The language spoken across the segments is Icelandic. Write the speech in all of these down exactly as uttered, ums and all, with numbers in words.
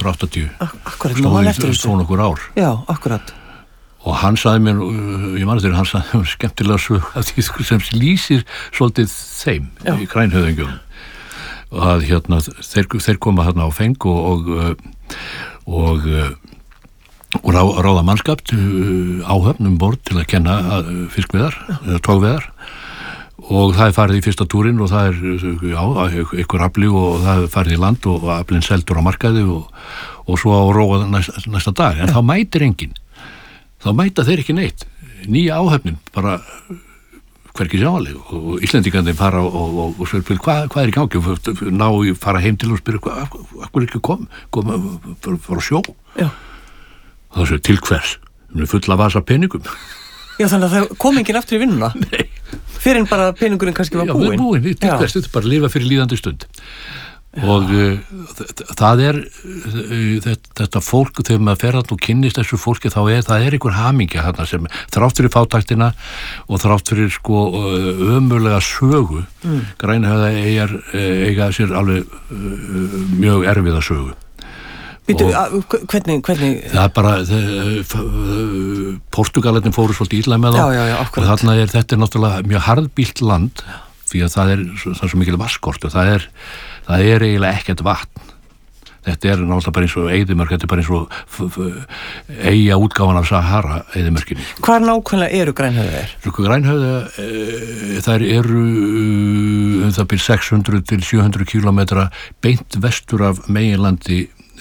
hundruð áttatíu. Akkurat, nú man eftir þessu. Stóð nokkur ár. Já, akkurat. Og hann sagði mér, ég man eftir, hann sagði mér skemmtilega sög af því sem lýsir svolítið þeim Já. Í grænhöfðingjum. Og að hérna, þeir, þeir koma hérna á feng og, og, og, og rá, ráða mannskapt áhöfn um borð til að kenna fiskveðar, eða tógveðar. Og það er farið í fyrsta túrin og það er, já, ykkur afli og það er farið í land og aflinn seldur á markaði og, og svo á róa næsta, næsta dag. En þá mætir enginn. Þá mæta þeir ekki neitt. Nýja áhöfnin, bara hvergi sjáanleg. Og Íslendingandi fara og, og, og spyrja, hvað, hvað er í gangi? Og ná í fara heim til og spyrja, hvað, hvað er ekki kom? Kom að fara að sjó? Já. Og það séu til hvers? Við erum fulla vasa peningum. Já, þannig að það kom enginn aftur í vinnuna? Nei. Fyrir en bara peningurinn kannski var búinn? Já, búinn, til hvers, þetta er bara að lifa fyrir líðandi stund. Já. Og uh, það er, uh, þetta fólk, þegar maður fer þarna og kynnist þessu fólki, þá er, það er einhver hamingja þarna sem þrátt fyrir fátæktina og þrátt fyrir sko ömurlega sögu, mm. Grænhöfðaeyjar eiga sér alveg uh, mjög erfiða sögu. Býtu, hvernig, hvernig? Það er bara, Portugalarnir fóru svolítið illa með þá já, já, já, og þarna er, þetta er náttúrulega mjög harðbýlt land því að það er, það er svo mikil vatnskort og það er, það er eiginlega ekkert vatn. Þetta er náttúrulega bara eins og eyðimörk, þetta er bara eins og eyja útgáfan af Sahara eyðimörkinni. Hvar nákvæmlega eru Grænhöfðaeyjar? Grænhöfðaeyjar, þær eru um það byrð sex hundruð til sjö hundruð kílómetra beint vestur af meginlandi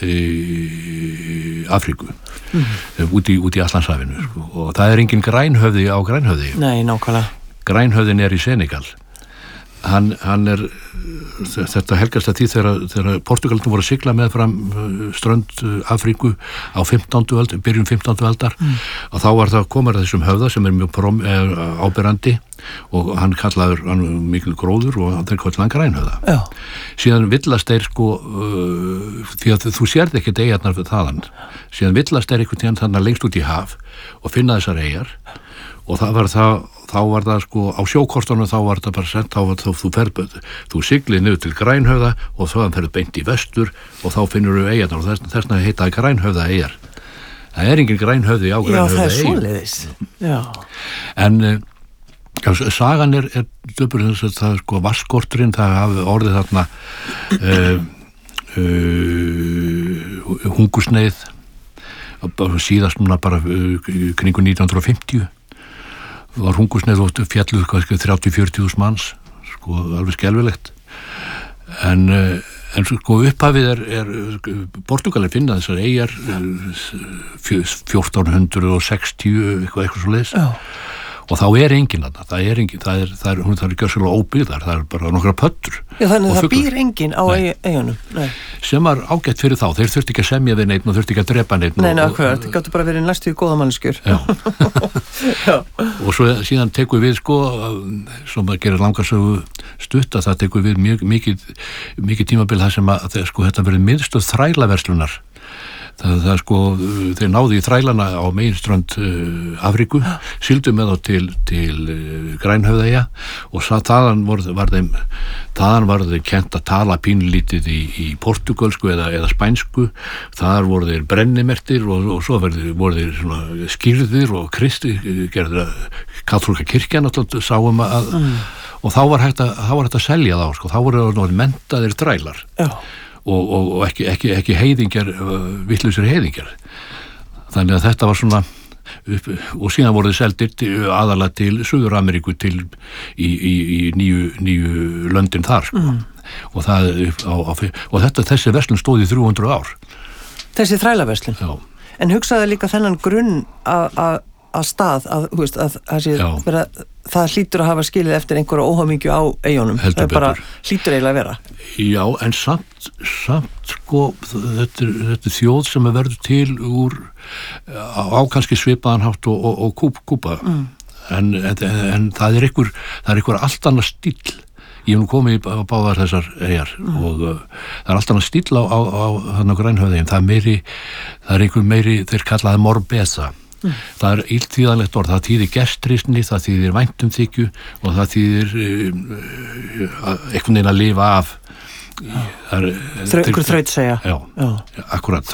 í Afríku mm. út í, út í Atlantshafinu sko. Og það er engin grænhöfði á Grænhöfði. Nei, nákvæmlega. Grænhöfðin er í Senegal. Hann, hann er, þetta helgast að því þegar, þegar Portugalnir voru að sigla með fram strönd Afríku á fimmtándu öld, byrjun fimmtándu aldar mm. og þá var það komar þessum höfða sem er mjög prom, er áberandi og hann kallaður hann mikil gróður og hann kallaður hann Grænhöfða. Já. Síðan villast þeir sko uh, því að þú sérð ekki eyjarnar þaðan. Síðan villast þeir einhvern tíðan þannig lengst út í haf og finna þessar eyjar og það var það þá var það sko á sjókortunum þá var það bara sent þá var þú ferð þú siglið niður til Grænhöfða og þá ferð beint í vestur og þá finnur þú eyjarnar og þess vegna heita Grænhöfða eyjar. Það er engin Grænhöfði á Grænhöfða eyjar. Já, það er svoleiðis. Já. En já, sagan er, er döpur þess að það sko vaskorturinn það hafi orðið þarna uh, uh, hungursneið síðast núna bara uh, kringu nítján hundruð og fimmtíu var hungursneið og fjalluð kannski þrjátíu til fjörutíu þúsund manns sko alveg skelfilegt en, en sko upphafið er, er Portugalir finna þessar eyjar fjórtán hundruð og sextíu eitthvað eitthvað svo leiðis og þá er enginn þarna, það er enginn það er, það er, hún þarf ekki að svolítið óbyggðar það er bara nokkra pöttur. Já, þannig að það býr enginn á eyjunum. Nei. Sem var ágætt fyrir þá, þeir þurfti ekki að semja við neitt og þurfti ekki að drepa neitt. Nei, ná, hvað, þetta gáttu bara verið næstu í góða manneskjur. Já. Já. Og svo síðan tekur við sko, sem að gera langarsögu stutt að það tekur við mjög, mikið, mikið tímabil það sem að sko, þetta verið miðstöð þrælaverslunar. Það, það sko, þeir náðu í þrælana á meginströnd uh, Afríku, sigldu með þá til, til uh, Grænhöfðaeyja og þaðan var, var þeim þaðan var þeir kennt að tala pínlítið í, í portugalsku eða, eða spænsku, þar voru þeir brennimertir og, og svo voru þeir, voru þeir svona skýrðir og kristi gerður kaþólska kirkjan alltaf sáum að mm. og þá var hægt að, þá var hægt að selja þá sko, þá voru þeir menntaðir þrælar. Já. Og, og, og ekki, ekki, ekki heiðingjar, uh, vitlausir heiðingjar. Þannig að þetta var svona, upp, og síðan voru þið seldir aðalega til Suður-Ameríku til í, í, í nýju, nýju löndin þar, sko. Mm. Og, það, á, á, og þetta, þessi verslun stóð í þrjú hundruð ár. Þessi þrælaverslun? Já. En hugsaði líka þennan grunn að stað, að, þú veist, að, að sé, vera, það hlýtur að hafa skilið eftir einhverja óhamingju á eyjunum. Heldur það er bara hlýtur eiginlega að vera. Já, en samt, samt sko, þetta er, þetta er þjóð sem er verið til úr á kannski svipaðan hátt og, og, og kúp, kúpa. Mm. En, en, en það er einhver, það er einhver allt annað stíll. Ég hef nú komið á báðar þessar eyjar mm. og uh, það er allt annað stíll á, á, á þarna Grænhöfðaeyjum. Það er meiri, það er einhver meiri, þeir kallaði morbesa. Mm. Það er illþýðanlegt orð, það þýðir gestrisni, það þýðir væntumþykju og það þýðir um, einhvern veginn að lifa af. Þrau, þraut segja. Já, já. Akkurat.